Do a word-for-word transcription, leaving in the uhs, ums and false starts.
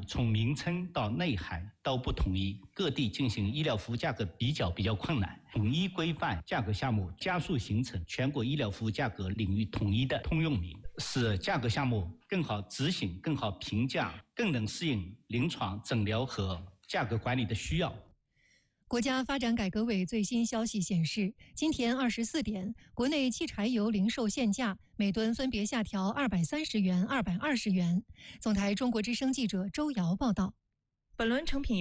从名称到内涵都不统一，各地进行医疗服务价格比较比较困难。统一规范价格项目，加速形成全国医疗服务价格领域统一的通用名，使价格项目更好执行、更好评价，更能适应临床诊疗和价格管理的需要。 国家发展改革委最新消息显示，今天二十四点，国内汽柴油零售限价每吨分别下调二百三十元、二百二十元。总台中国之声记者周瑶报道。 本轮成品油